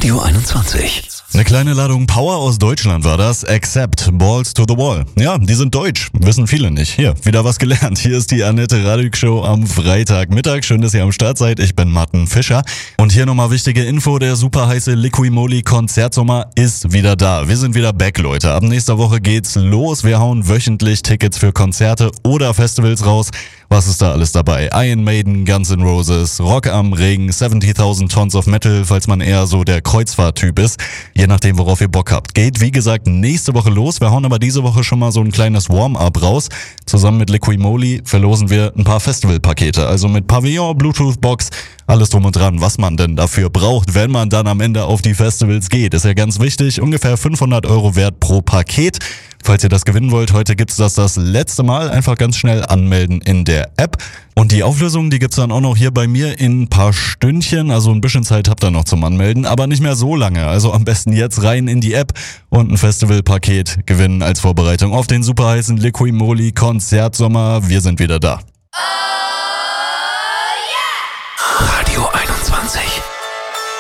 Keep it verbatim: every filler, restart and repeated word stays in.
Radio einundzwanzig. Eine kleine Ladung Power aus Deutschland war das. Accept, Balls to the Wall. Ja, die sind deutsch. Wissen viele nicht. Hier, wieder was gelernt. Hier ist die Annette Radig Show am Freitagmittag. Schön, dass ihr am Start seid. Ich bin Martin Fischer. Und hier nochmal wichtige Info. Der super heiße Liqui-Moly Konzertsommer ist wieder da. Wir sind wieder back, Leute. Ab nächster Woche geht's los. Wir hauen wöchentlich Tickets für Konzerte oder Festivals raus. Was ist da alles dabei? Iron Maiden, Guns N' Roses, Rock am Ring, siebzigtausend Tons of Metal, falls man eher so der Kreuzfahrttyp ist. Je nachdem, worauf ihr Bock habt. Geht, wie gesagt, nächste Woche los. Wir hauen aber diese Woche schon mal so ein kleines Warm-up raus. Zusammen mit Liqui-Moly verlosen wir ein paar Festivalpakete. Also mit Pavillon, Bluetooth-Box, alles drum und dran, was man denn dafür braucht, wenn man dann am Ende auf die Festivals geht. Ist ja ganz wichtig. Ungefähr fünfhundert Euro wert pro Paket. Falls ihr das gewinnen wollt, heute gibt's das das letzte Mal. Einfach ganz schnell anmelden in der App. Und die Auflösung, die gibt's dann auch noch hier bei mir in ein paar Stündchen. Also ein bisschen Zeit habt ihr noch zum Anmelden, aber nicht mehr so lange. Also am besten jetzt rein in die App und ein Festivalpaket gewinnen als Vorbereitung auf den super heißen Liqui-Moly Konzertsommer. Wir sind wieder da. Radio einundzwanzig.